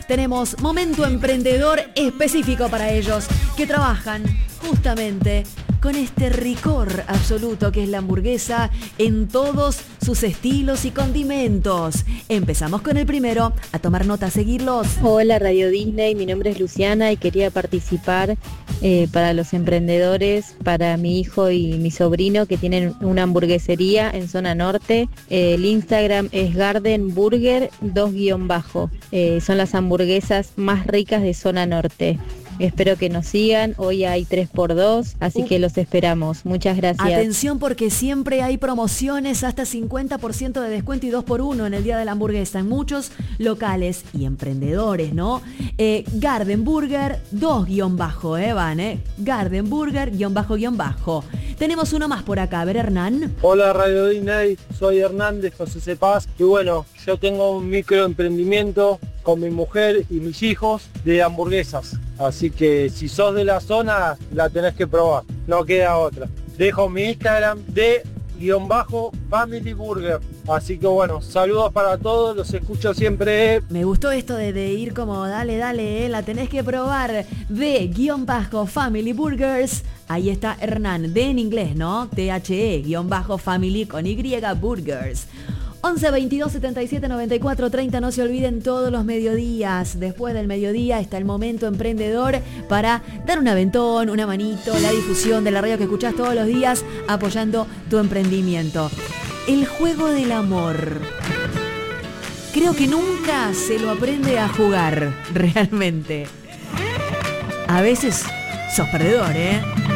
tenemos Momento Emprendedor específico para ellos, que trabajan justamente con este ricor absoluto que es la hamburguesa en todos sus estilos y condimentos. Empezamos con el primero, a tomar nota, a seguirlos. Hola Radio Disney, mi nombre es Luciana y quería participar para los emprendedores, para mi hijo y mi sobrino que tienen una hamburguesería en zona norte. El Instagram es Garden Burger 2-. Son las hamburguesas más ricas de zona norte. Espero que nos sigan, hoy hay 3x2, así que los esperamos. Muchas gracias. Atención porque siempre hay promociones, hasta 50% de descuento y 2x1 en el Día de la Hamburguesa en muchos locales y emprendedores, ¿no? Garden Burger 2-, van, Garden Burger __. Tenemos uno más por acá, a ver, Hernán. Hola Radio Disney, soy Hernán de José Cepaz y bueno, yo tengo un microemprendimiento con mi mujer y mis hijos de hamburguesas. Así que si sos de la zona, la tenés que probar, no queda otra. Dejo mi Instagram de _family burger. Así que bueno, saludos para todos, los escucho siempre. Me gustó esto de ir como dale, la tenés que probar, de _family burgers. Ahí está Hernán, de en inglés, ¿no? THE _family con Y burgers. 11 22 77 94 30, no se olviden todos los mediodías. Después del mediodía está el Momento Emprendedor para dar un aventón, una manito, la difusión de la radio que escuchás todos los días, apoyando tu emprendimiento. El juego del amor. Creo que nunca se lo aprende a jugar, realmente. A veces sos perdedor, ¿eh?